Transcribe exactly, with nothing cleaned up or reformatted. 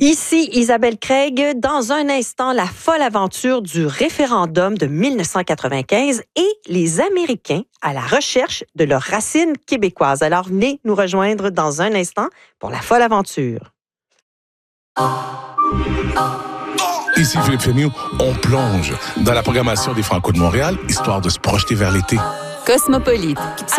Ici Isabelle Craig. Dans un instant, la folle aventure du référendum de mille neuf cent quatre-vingt-quinze et les Américains à la recherche de leurs racines québécoises. Alors, venez nous rejoindre dans un instant pour la folle aventure. Ici Philippe Fémieux, on plonge dans la programmation des Franco de Montréal, histoire de se projeter vers l'été. Cosmopolite,